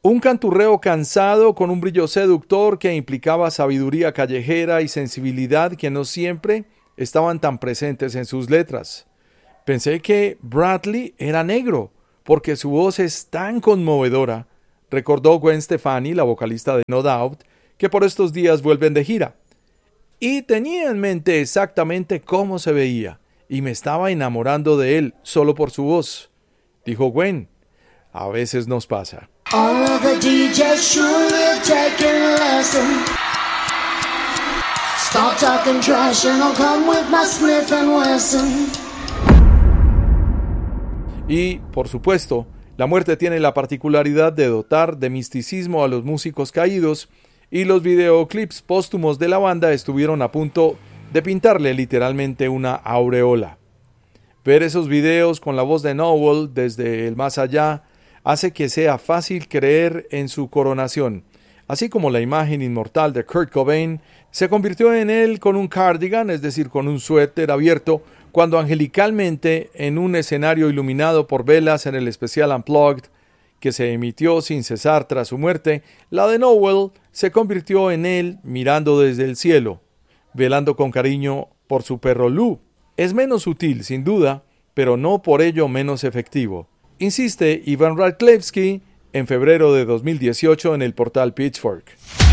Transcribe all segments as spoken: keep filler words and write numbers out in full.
Un canturreo cansado con un brillo seductor que implicaba sabiduría callejera y sensibilidad que no siempre estaban tan presentes en sus letras. Pensé que Bradley era negro, porque su voz es tan conmovedora, recordó Gwen Stefani, la vocalista de No Doubt, que por estos días vuelven de gira. Y tenía en mente exactamente cómo se veía, y me estaba enamorando de él solo por su voz. Dijo Gwen, a veces nos pasa. All of the D Js surely taking a lesson. Stop talking trash and I'll come with my Smith and Wesson. Y, por supuesto, la muerte tiene la particularidad de dotar de misticismo a los músicos caídos, y los videoclips póstumos de la banda estuvieron a punto de pintarle literalmente una aureola. Ver esos videos con la voz de Noel desde el más allá hace que sea fácil creer en su coronación, así como la imagen inmortal de Kurt Cobain se convirtió en él con un cardigan, es decir, con un suéter abierto, cuando angelicalmente en un escenario iluminado por velas en el especial Unplugged, que se emitió sin cesar tras su muerte, la de Noel se convirtió en él mirando desde el cielo, velando con cariño por su perro Lou. Es menos sutil, sin duda, pero no por ello menos efectivo. Insiste Ivan Radklevsky en febrero de dos mil dieciocho en el portal Pitchfork.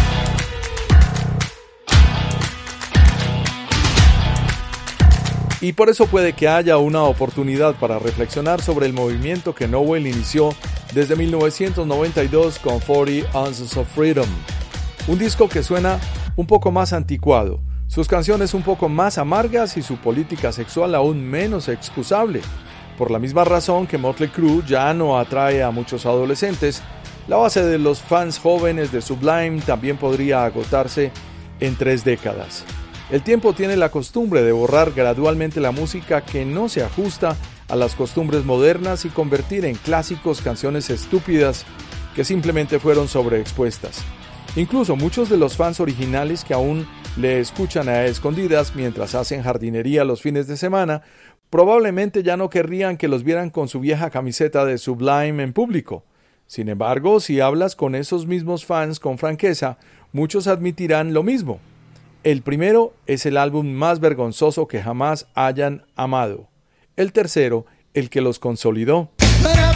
Y por eso puede que haya una oportunidad para reflexionar sobre el movimiento que Noel inició desde mil novecientos noventa y dos con cuarenta Ounces of Freedom. Un disco que suena un poco más anticuado, sus canciones un poco más amargas y su política sexual aún menos excusable. Por la misma razón que Motley Crue ya no atrae a muchos adolescentes, la base de los fans jóvenes de Sublime también podría agotarse en tres décadas. El tiempo tiene la costumbre de borrar gradualmente la música que no se ajusta a las costumbres modernas y convertir en clásicos canciones estúpidas que simplemente fueron sobreexpuestas. Incluso muchos de los fans originales que aún le escuchan a escondidas mientras hacen jardinería los fines de semana, probablemente ya no querrían que los vieran con su vieja camiseta de Sublime en público. Sin embargo, si hablas con esos mismos fans con franqueza, muchos admitirán lo mismo. El primero es el álbum más vergonzoso que jamás hayan amado. El tercero, el que los consolidó.